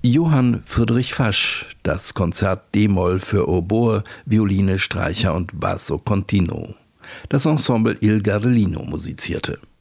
Johann Friedrich Fasch, das Konzert D-Moll für Oboe, Violine, Streicher und Basso Continuo. Das Ensemble Il Gardelino musizierte.